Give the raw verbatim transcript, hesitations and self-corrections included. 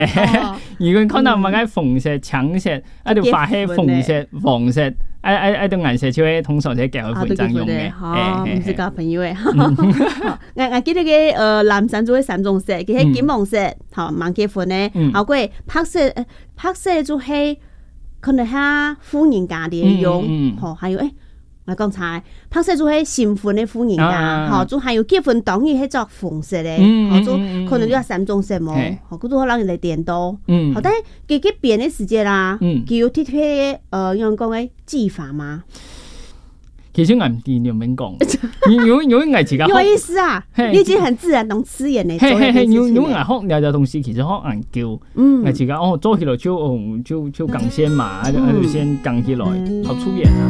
如果可能唔係紅色、橙色，一條發係紅色、黃色，一一一條顏色就係通常係結合款爭用嘅。 哦，唔是交朋友嘅。我我記得嘅誒藍山就係三種色，佢係金黃色，好蠻結婚嘅。後過白色，白色就係可能係富人家嘅用，好，還有誒。我剛才白色就係新婚嘅婦人家，好，就還有結婚當日係着紅色嘅，好，就可能就係三種色嘛，好，嗰度可能人哋點到，好，但係佢佢變嘅時間啦，佢有啲啲誒，用講嘅技法嘛。 其實我唔知你有冇講，因為因為我自己有意思啊，你已經很自然同自然嚟做呢件事情。 因為因為我學了嘅東西其實好難教，我自己哦做起來就哦就就講先嘛，就先講起來好出演啊。